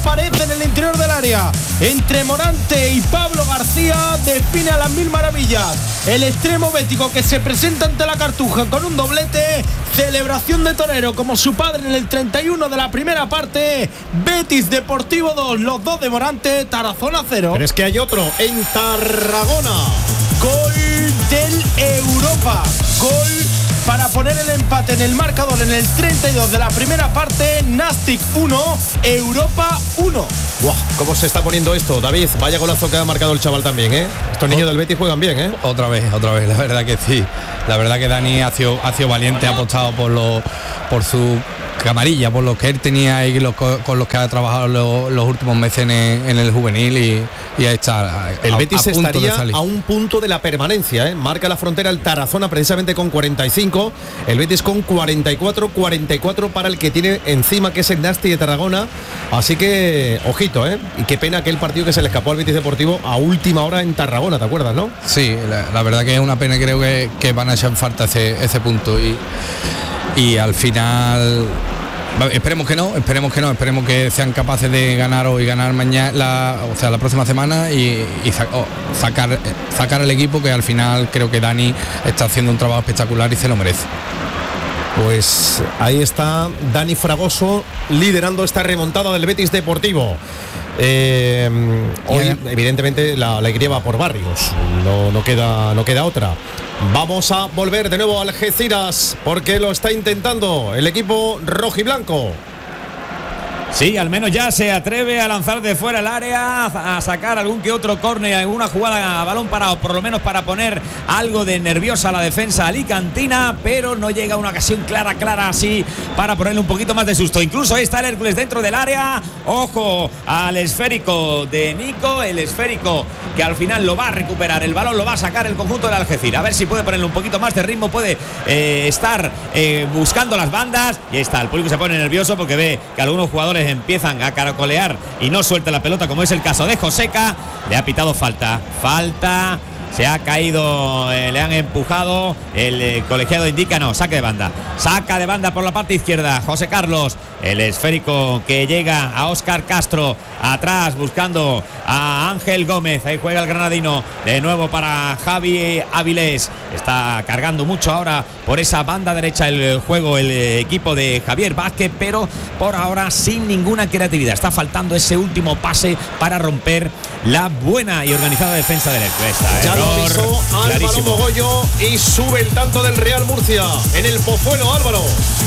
aparece en el interior del área. Entre Morante y Pablo García define a las mil maravillas. El extremo bético que se presenta ante la Cartuja con un doblete. Celebración de torero como su padre en el 31 de la primera parte. Betis Deportivo 2, los dos de Morante. Tarazona 0. Pero es que hay otro en Tarragona. Gol del Europa. Gol para poner el empate en el marcador en el 32 de la primera parte. Nastic 1, Europa 1. ¡Guau! ¿Cómo se está poniendo esto, David? Vaya golazo que ha marcado el chaval también, ¿eh? Estos niños del Betis juegan bien, ¿eh? Otra vez, la verdad que sí. La verdad que Dani ha sido valiente, ha apostado por su camarilla, por lo que él tenía y con los que ha trabajado los últimos meses en el juvenil y ahí está. El Betis estaría a un punto de la permanencia, ¿eh? Marca la frontera el Tarazona precisamente con 45, el Betis con 44 para el que tiene encima, que es el Nasti de Tarragona. Así que, ojito, ¿eh? Y qué pena aquel partido que se le escapó al Betis Deportivo a última hora en Tarragona, ¿te acuerdas, no? Sí, la verdad que es una pena, creo que van a echar en falta ese punto y al final esperemos que sean capaces de ganar hoy, ganar mañana, la próxima semana y sacar al equipo, que al final creo que Dani está haciendo un trabajo espectacular y se lo merece. Pues ahí está Dani Fragoso liderando esta remontada del Betis Deportivo. Hoy evidentemente la alegría va por Barrios, no queda otra. Vamos a volver de nuevo a Algeciras porque lo está intentando el equipo rojiblanco. Sí, al menos ya se atreve a lanzar de fuera el área, a sacar algún que otro córner, alguna jugada a balón parado, por lo menos para poner algo de nerviosa a la defensa alicantina, pero no llega a una ocasión clara así para ponerle un poquito más de susto. Incluso ahí está el Hércules dentro del área. Ojo al esférico de Nico, el esférico que al final lo va a recuperar, el balón lo va a sacar el conjunto del Algeciras. A ver si puede ponerle un poquito más de ritmo, puede estar buscando las bandas. Y ahí está, el público se pone nervioso porque ve que algunos jugadores empiezan a caracolear y no suelta la pelota, como es el caso de Joseca. Le ha pitado falta, se ha caído, le han empujado, el colegiado indica no, saca de banda por la parte izquierda. José Carlos, el esférico que llega a Óscar Castro, atrás buscando a Ángel Gómez, ahí juega el granadino, de nuevo para Javi Avilés, está cargando mucho ahora por esa banda derecha el juego el equipo de Javier Vázquez, pero por ahora sin ninguna creatividad, está faltando ese último pase para romper la buena y organizada defensa del Hércules. Ya lo avisó Álvaro Mogollo y sube el tanto del Real Murcia en el Pozuelo. Álvaro.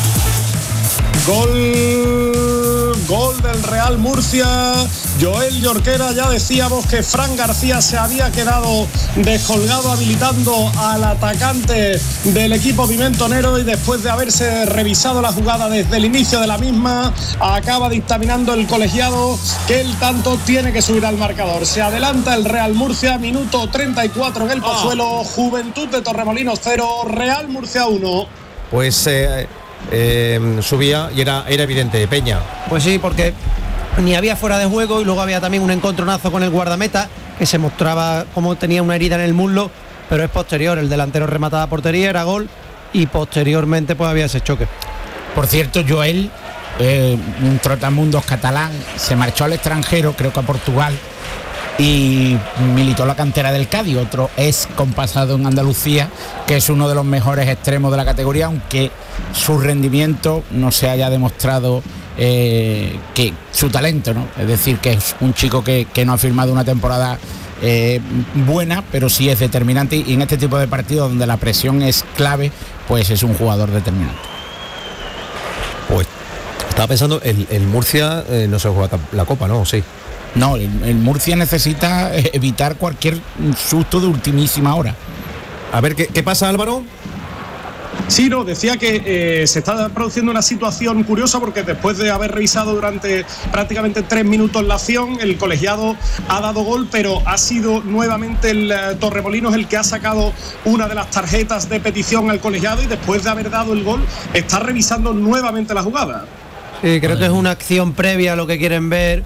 Gol del Real Murcia. Joel Jorquera, ya decíamos que Fran García se había quedado descolgado habilitando al atacante del equipo pimentonero y después de haberse revisado la jugada desde el inicio de la misma, acaba dictaminando el colegiado que el tanto tiene que subir al marcador. Se adelanta el Real Murcia, minuto 34 en el Pozuelo. Juventud de Torremolinos 0, Real Murcia 1. Pues subía y era evidente, Peña. Pues sí, porque ni había fuera de juego y luego había también un encontronazo con el guardameta que se mostraba como tenía una herida en el muslo, pero es posterior, el delantero remataba a portería, era gol y posteriormente pues había ese choque. Por cierto, Joel, un trotamundos catalán, se marchó al extranjero, creo que a Portugal, y militó la cantera del Cádiz, otro es compasado en Andalucía, que es uno de los mejores extremos de la categoría, aunque su rendimiento no se haya demostrado que su talento, ¿no? Es decir, que es un chico que no ha firmado una temporada buena, pero sí es determinante, y en este tipo de partidos donde la presión es clave, pues es un jugador determinante. Pues estaba pensando, el Murcia no se juega la Copa, ¿no? Sí. No, el Murcia necesita evitar cualquier susto de ultimísima hora. A ver, ¿qué pasa, Álvaro? Sí, no, decía que se está produciendo una situación curiosa porque después de haber revisado durante prácticamente 3 minutos la acción, el colegiado ha dado gol, pero ha sido nuevamente el Torremolinos el que ha sacado una de las tarjetas de petición al colegiado y después de haber dado el gol está revisando nuevamente la jugada. Sí, creo que es una acción previa a lo que quieren ver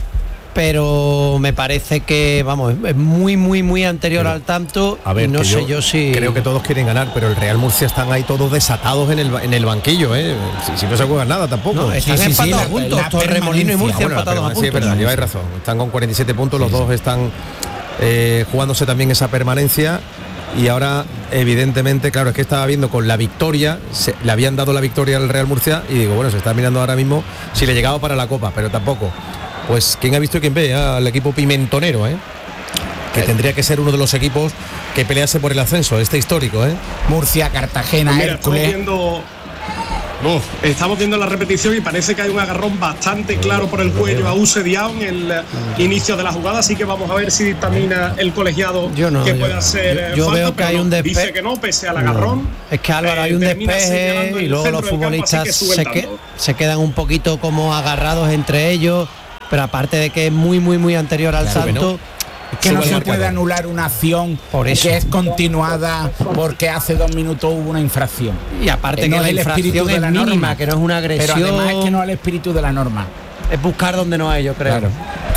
pero me parece que, vamos, es muy anterior al tanto. A ver, no sé yo si... Creo que todos quieren ganar, pero el Real Murcia están ahí todos desatados en el banquillo, ¿eh? Si no se juegan nada tampoco. No, están empatados juntos, Torremolinos y Murcia empatados a puntos. Sí, es verdad, lleváis razón. Están con 47 puntos, los dos están jugándose también esa permanencia. Y ahora, evidentemente, claro, es que estaba viendo con la victoria, le habían dado la victoria al Real Murcia y digo, bueno, se está mirando ahora mismo si le llegaba para la Copa, pero tampoco. Pues quién ha visto y quién ve al equipo pimentonero, que tendría que ser uno de los equipos que pelease por el ascenso, histórico, Murcia, Cartagena, Mira, Hércules. Estamos viendo la repetición y parece que hay un agarrón bastante claro por el cuello a Use Diao en el inicio de la jugada, así que vamos a ver si dictamina el colegiado que pueda ser yo falta, veo que hay un despeje. Dice que no, pese al agarrón. Es que Álvaro, hay un despeje y luego los futbolistas se quedan un poquito como agarrados entre ellos, pero aparte de que es muy anterior al salto. Es que no se puede anular una acción que es continuada porque hace 2 minutos hubo una infracción. Y aparte que no la es el espíritu infracción de la es mínima, norma, que no es una agresión. Pero además es que no es el espíritu de la norma. Es buscar donde no hay, yo creo. Claro.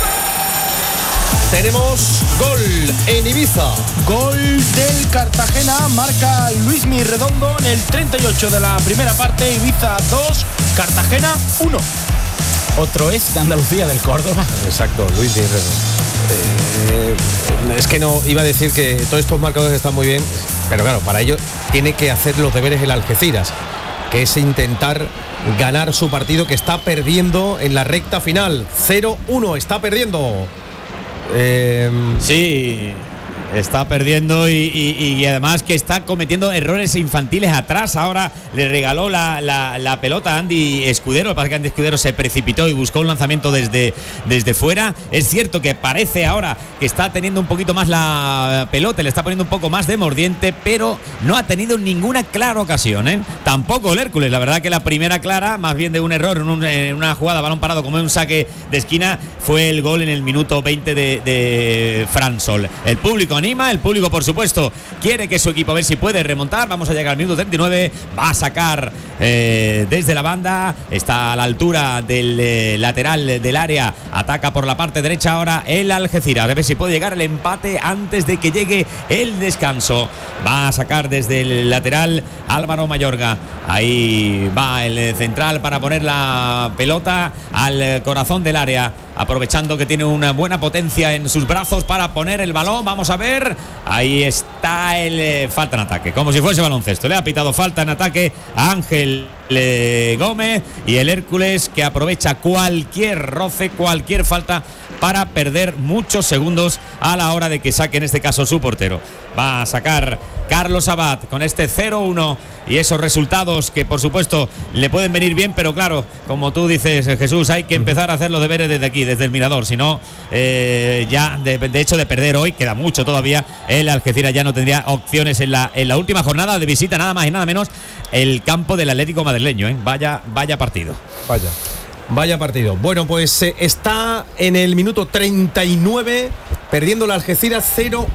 Tenemos gol en Ibiza. Gol del Cartagena, marca Luismi Redondo en el 38 de la primera parte. Ibiza 2, Cartagena 1. Otro es de Andalucía, del Córdoba. Exacto, Luismi Redondo. Es que no iba a decir que todos estos marcadores están muy bien, pero claro, para ello tiene que hacer los deberes el Algeciras, que es intentar ganar su partido, que está perdiendo en la recta final. 0-1, está perdiendo. Sí, está perdiendo y además que está cometiendo errores infantiles atrás. Ahora le regaló la pelota a Andy Escudero. Lo que pasa es que Andy Escudero se precipitó y buscó un lanzamiento desde fuera. Es cierto que parece ahora que está teniendo un poquito más la pelota, le está poniendo un poco más de mordiente, pero no ha tenido ninguna clara ocasión, Tampoco el Hércules. La verdad que la primera clara, más bien de un error en una jugada balón parado como en un saque de esquina, fue el gol en el minuto 20 de Fran Sol. El público anima, el público por supuesto quiere que su equipo a ver si puede remontar. Vamos a llegar al minuto 39, va a sacar desde la banda, está a la altura del lateral del área, ataca por la parte derecha ahora el Algeciras, a ver si puede llegar el empate antes de que llegue el descanso. Va a sacar desde el lateral Álvaro Mayorga, ahí va el central para poner la pelota al corazón del área, aprovechando que tiene una buena potencia en sus brazos para poner el balón. Vamos a ver, ahí está el falta en ataque, como si fuese baloncesto. Le ha pitado falta en ataque a Ángel Gómez, y el Hércules que aprovecha cualquier roce, cualquier falta para perder muchos segundos a la hora de que saque en este caso su portero. Va a sacar Carlos Abad con este 0-1 y esos resultados que por supuesto le pueden venir bien, pero claro, como tú dices, Jesús, hay que empezar a hacer los deberes desde aquí, desde el Mirador, si no ya de hecho de perder hoy, queda mucho todavía, el Algeciras ya no tendría opciones en la última jornada de visita, nada más y nada menos el campo del Atlético madrileño, Vaya partido. Vaya partido. Bueno, pues está en el minuto 39, perdiendo la Algeciras 0-1.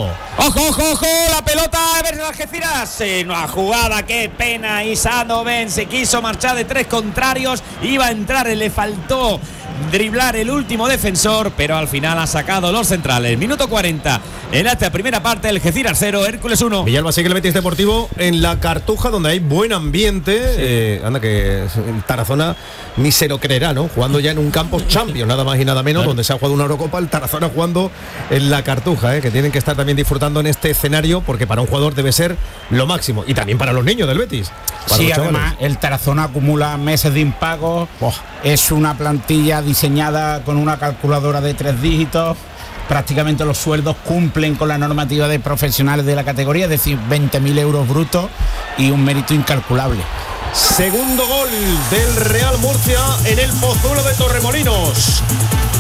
¡Ojo! La pelota a ver el Algeciras. Una jugada, qué pena. Isadoven se quiso marchar de 3 contrarios. Iba a entrar, le faltó driblar el último defensor, pero al final ha sacado los centrales. Minuto 40 en esta primera parte, Algeciras 0, Hércules 1. Villalba sigue el Betis Deportivo en la Cartuja, donde hay buen ambiente. Anda que en Tarazona ni se lo creerá, ¿no? Jugando ya en un campo Champions, nada más y nada menos, donde se ha jugado una Eurocopa, el Tarazona jugando en la Cartuja, que tienen que estar también disfrutando en este escenario, porque para un jugador debe ser lo máximo, y también para los niños del Betis. Sí, además el Tarazona acumula meses de impago. Es una plantilla diseñada con una calculadora de 3 dígitos. Prácticamente los sueldos cumplen con la normativa de profesionales de la categoría, es decir, 20.000 euros brutos y un mérito incalculable. Segundo gol del Real Murcia en el Pozuelo de Torremolinos.